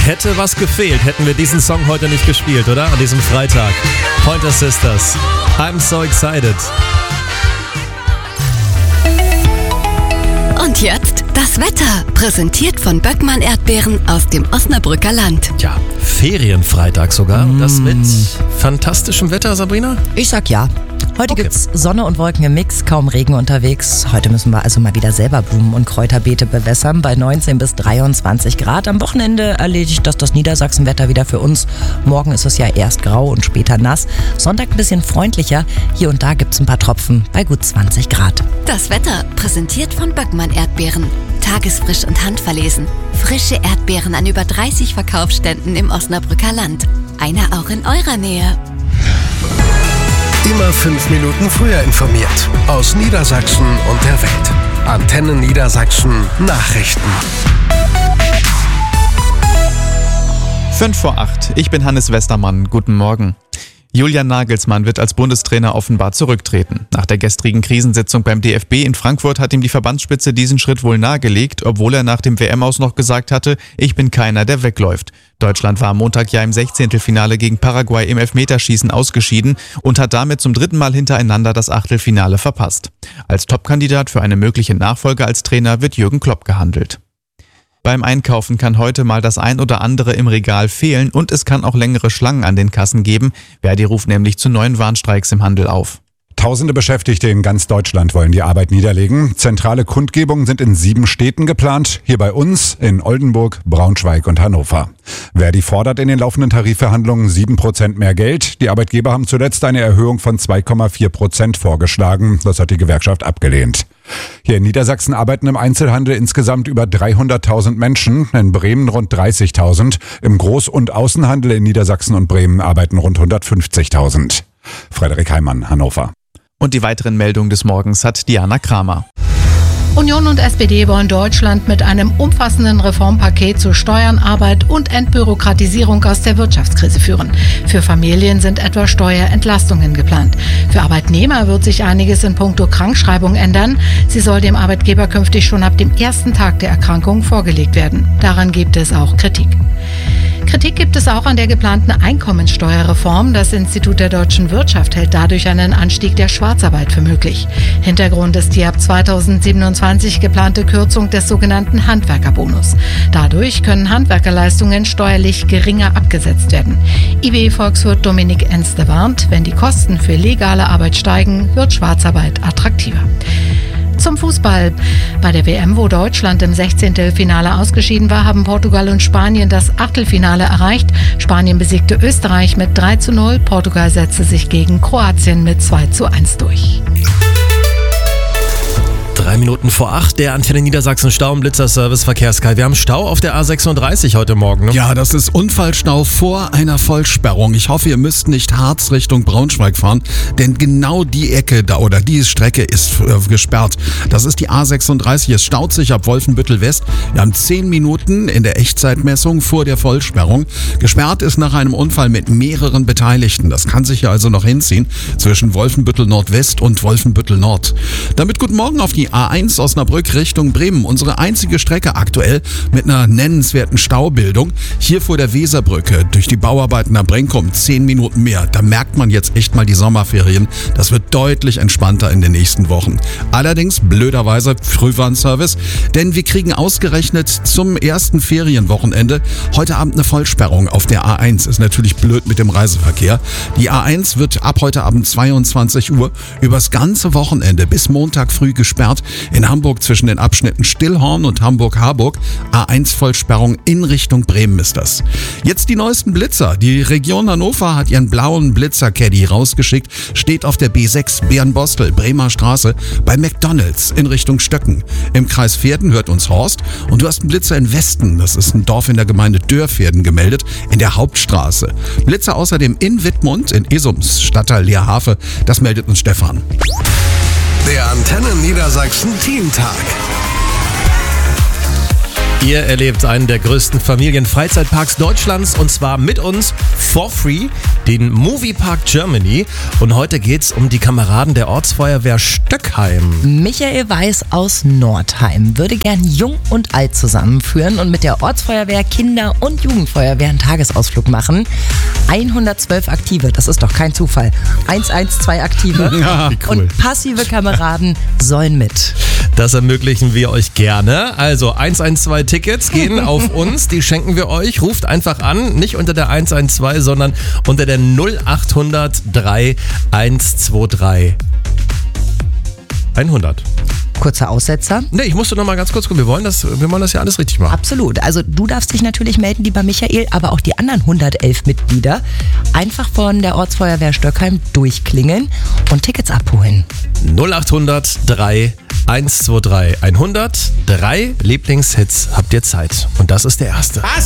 Hätte was gefehlt, hätten wir diesen Song heute nicht gespielt, oder? An diesem Freitag. Pointer Sisters. I'm so excited. Und jetzt das Wetter, präsentiert von Böckmann Erdbeeren aus dem Osnabrücker Land. Ja, Ferienfreitag sogar. Das mit fantastischem Wetter, Sabrina? Ich sag ja. Heute gibt's Sonne und Wolken im Mix, kaum Regen unterwegs. Heute müssen wir also mal wieder selber Blumen- und Kräuterbeete bewässern bei 19 bis 23 Grad. Am Wochenende erledigt das Niedersachsenwetter wieder für uns. Morgen ist es ja erst grau und später nass. Sonntag ein bisschen freundlicher. Hier und da gibt's ein paar Tropfen bei gut 20 Grad. Das Wetter, präsentiert von Böckmann Erdbeeren. Tagesfrisch und handverlesen. Frische Erdbeeren an über 30 Verkaufsständen im Osnabrücker Land. Einer auch in eurer Nähe. Immer 5 Minuten früher informiert. Aus Niedersachsen und der Welt. Antenne Niedersachsen Nachrichten. 7:55. Ich bin Hannes Westermann. Guten Morgen. Julian Nagelsmann wird als Bundestrainer offenbar zurücktreten. Nach der gestrigen Krisensitzung beim DFB in Frankfurt hat ihm die Verbandsspitze diesen Schritt wohl nahegelegt, obwohl er nach dem WM-Aus noch gesagt hatte, ich bin keiner, der wegläuft. Deutschland war am Montag ja im 16. gegen Paraguay im Elfmeterschießen ausgeschieden und hat damit zum 3. Mal hintereinander das Achtelfinale verpasst. Als Topkandidat für eine mögliche Nachfolge als Trainer wird Jürgen Klopp gehandelt. Beim Einkaufen kann heute mal das ein oder andere im Regal fehlen und es kann auch längere Schlangen an den Kassen geben. Verdi ruft nämlich zu neuen Warnstreiks im Handel auf. Tausende Beschäftigte in ganz Deutschland wollen die Arbeit niederlegen. Zentrale Kundgebungen sind in 7 Städten geplant. Hier bei uns in Oldenburg, Braunschweig und Hannover. Verdi fordert in den laufenden Tarifverhandlungen 7% mehr Geld. Die Arbeitgeber haben zuletzt eine Erhöhung von 2,4% vorgeschlagen. Das hat die Gewerkschaft abgelehnt. Hier in Niedersachsen arbeiten im Einzelhandel insgesamt über 300.000 Menschen, in Bremen rund 30.000. Im Groß- und Außenhandel in Niedersachsen und Bremen arbeiten rund 150.000. Frederik Heimann, Hannover. Und die weiteren Meldungen des Morgens hat Diana Kramer. Union und SPD wollen Deutschland mit einem umfassenden Reformpaket zu Steuern, Arbeit und Entbürokratisierung aus der Wirtschaftskrise führen. Für Familien sind etwa Steuerentlastungen geplant. Für Arbeitnehmer wird sich einiges in puncto Krankschreibung ändern. Sie soll dem Arbeitgeber künftig schon ab dem ersten Tag der Erkrankung vorgelegt werden. Daran gibt es auch Kritik. Kritik gibt es auch an der geplanten Einkommensteuerreform. Das Institut der deutschen Wirtschaft hält dadurch einen Anstieg der Schwarzarbeit für möglich. Hintergrund ist die ab 2027 geplante Kürzung des sogenannten Handwerkerbonus. Dadurch können Handwerkerleistungen steuerlich geringer abgesetzt werden. IW-Volkswirt Dominik Enste warnt, wenn die Kosten für legale Arbeit steigen, wird Schwarzarbeit attraktiver. Zum Fußball. Bei der WM, wo Deutschland im 16. Finale ausgeschieden war, haben Portugal und Spanien das Achtelfinale erreicht. Spanien besiegte Österreich mit 3:0. Portugal setzte sich gegen Kroatien mit 2:1 durch. 3 Minuten vor 8, der Antenne Niedersachsen Stau- und Blitzer-Service Verkehrskalt. Wir haben Stau auf der A36 heute Morgen. Ne? Ja, das ist Unfallstau vor einer Vollsperrung. Ich hoffe, ihr müsst nicht Harz Richtung Braunschweig fahren, denn genau die Ecke da oder die Strecke ist gesperrt. Das ist die A36. Es staut sich ab Wolfenbüttel West. Wir haben 10 Minuten in der Echtzeitmessung vor der Vollsperrung. Gesperrt ist nach einem Unfall mit mehreren Beteiligten. Das kann sich ja also noch hinziehen zwischen Wolfenbüttel Nordwest und Wolfenbüttel Nord. Damit guten Morgen auf die A1 Osnabrück Richtung Bremen. Unsere einzige Strecke aktuell mit einer nennenswerten Staubildung. Hier vor der Weserbrücke durch die Bauarbeiten am Brenkum 10 Minuten mehr. Da merkt man jetzt echt mal die Sommerferien. Das wird deutlich entspannter in den nächsten Wochen. Allerdings blöderweise Frühwarnservice, denn wir kriegen ausgerechnet zum ersten Ferienwochenende heute Abend eine Vollsperrung auf der A1. Ist natürlich blöd mit dem Reiseverkehr. Die A1 wird ab heute Abend 22 Uhr übers ganze Wochenende bis Montag früh gesperrt. In Hamburg zwischen den Abschnitten Stillhorn und Hamburg-Harburg. A1-Vollsperrung in Richtung Bremen ist das. Jetzt die neuesten Blitzer. Die Region Hannover hat ihren blauen Blitzer-Caddy rausgeschickt. Steht auf der B6 Bärenbostel, Bremer Straße, bei McDonalds in Richtung Stöcken. Im Kreis Verden hört uns Horst. Und du hast einen Blitzer in Westen. Das ist ein Dorf in der Gemeinde Dörverden gemeldet, in der Hauptstraße. Blitzer außerdem in Wittmund, in Isums, Stadtteil Leerhafe. Das meldet uns Stefan. Der Antenne Niedersachsen Teamtag. Ihr erlebt einen der größten Familienfreizeitparks Deutschlands und zwar mit uns for free, den Moviepark Germany. Und heute geht's um die Kameraden der Ortsfeuerwehr Stöckheim. Michael Weiß aus Nordheim würde gern Jung und Alt zusammenführen und mit der Ortsfeuerwehr, Kinder- und Jugendfeuerwehr einen Tagesausflug machen. 112 Aktive, das ist doch kein Zufall. 112 Aktive Ja, wie cool. Und passive Kameraden sollen mit. Das ermöglichen wir euch gerne. Also 112 Tickets gehen auf uns, die schenken wir euch. Ruft einfach an, nicht unter der 112, sondern unter der 0800 3123 100. Kurzer Aussetzer. Ne, ich musste noch mal ganz kurz gucken. Wir wollen das ja alles richtig machen. Absolut. Also du darfst dich natürlich melden, lieber Michael, aber auch die anderen 111 Mitglieder einfach von der Ortsfeuerwehr Stöckheim durchklingeln und Tickets abholen. 0800 123 100. 3 Lieblingshits habt ihr Zeit. Und das ist der erste. Was?